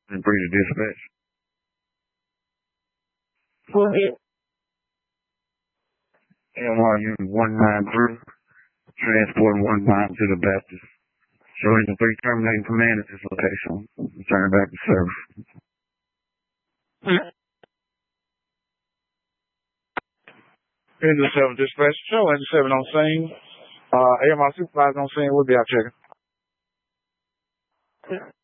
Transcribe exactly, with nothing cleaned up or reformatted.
And Breeder Dispatch. Go ahead. M R U one nine three, transport one nine to the Baptist. Showing the three terminating command at this location. Return back to service. Engine seven dispatch. Show engine seven on scene. Uh, A M R supervisor on scene. We'll be out checking.